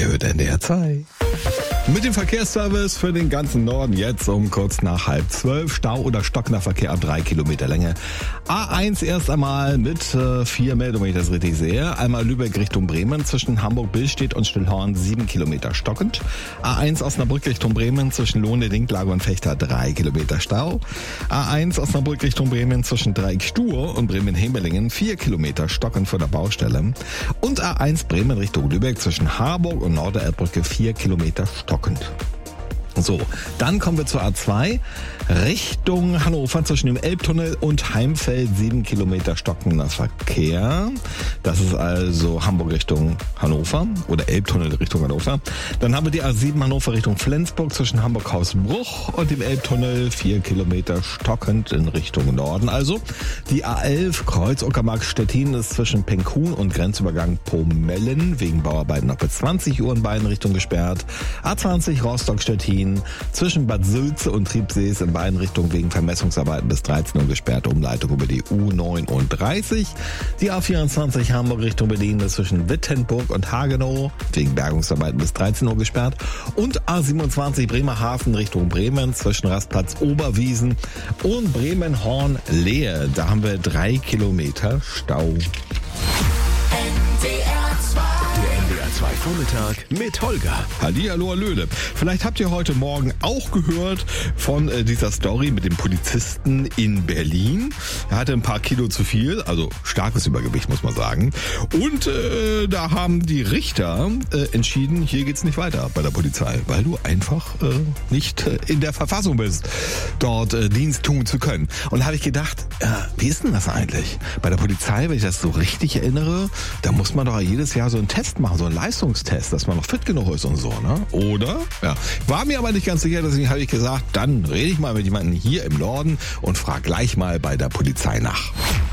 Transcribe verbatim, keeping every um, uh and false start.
hört N D R zwei. Mit dem Verkehrsservice für den ganzen Norden jetzt um kurz nach halb zwölf. Stau oder stockender Verkehr ab drei Kilometer Länge. A eins erst einmal mit äh, vier Meldungen, wenn ich das richtig sehe. Einmal Lübeck Richtung Bremen zwischen Hamburg-Billstedt und Stillhorn sieben Kilometer stockend. A eins Osnabrück Richtung Bremen zwischen Lohne, Dinklage und Fechter drei Kilometer Stau. A eins Osnabrück Richtung Bremen zwischen Dreieck-Stur und Bremen-Hemelingen vier Kilometer stockend vor der Baustelle. Und A eins Bremen Richtung Lübeck zwischen Harburg und Norderelbbrücke vier Kilometer stockend. So, dann kommen wir zur A zwei Richtung Hannover zwischen dem Elbtunnel und Heimfeld sieben Kilometer stockender Verkehr. Das ist also Hamburg Richtung Hannover oder Elbtunnel Richtung Hannover. Dann haben wir die A sieben Hannover Richtung Flensburg zwischen Hamburg-Hausbruch und dem Elbtunnel vier Kilometer stockend in Richtung Norden. Also die A elf Kreuz-Uckermark-Stettin ist zwischen Penkhuhn und Grenzübergang Pomellen wegen Bauarbeiten noch bis zwanzig Uhr in beiden Richtungen gesperrt. A zwanzig Rostock-Stettin zwischen Bad Sülze und Triebsees in beiden Richtungen wegen Vermessungsarbeiten bis dreizehn Uhr gesperrt. Umleitung über die U neununddreißig. Die A vierundzwanzig Hamburg Richtung Berlin ist zwischen Wittenburg und Hagenow wegen Bergungsarbeiten bis dreizehn Uhr gesperrt. Und A siebenundzwanzig Bremerhaven Richtung Bremen zwischen Rastplatz Oberwiesen und Bremen-Horn-Lehe. Da haben wir drei Kilometer Stau. zwei Vormittag mit Holger. Hallihallo, Hallöle. Vielleicht habt ihr heute Morgen auch gehört von äh, dieser Story mit dem Polizisten in Berlin. Er hatte ein paar Kilo zu viel, also starkes Übergewicht, muss man sagen. Und äh, da haben die Richter äh, entschieden, hier geht's nicht weiter bei der Polizei, weil du einfach äh, nicht äh, in der Verfassung bist, dort äh, Dienst tun zu können. Und da habe ich gedacht, äh, wie ist denn das eigentlich? Bei der Polizei, wenn ich das so richtig erinnere, da muss man doch jedes Jahr so einen Test machen, so einen Leistungstest, dass man noch fit genug ist und so, ne? Oder? Ja. War mir aber nicht ganz sicher, deswegen habe ich gesagt, dann rede ich mal mit jemandem hier im Norden und frage gleich mal bei der Polizei nach.